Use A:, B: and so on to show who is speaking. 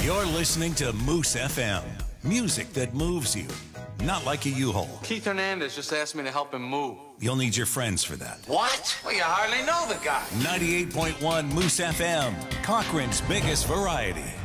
A: You're listening to Moose FM. Music that moves you. Not like a U-Haul.
B: Keith Hernandez just asked me to help him move.
A: You'll need your friends for that.
B: What? Well, you hardly know the guy.
A: 98.1 Moose FM. Cochran's biggest variety.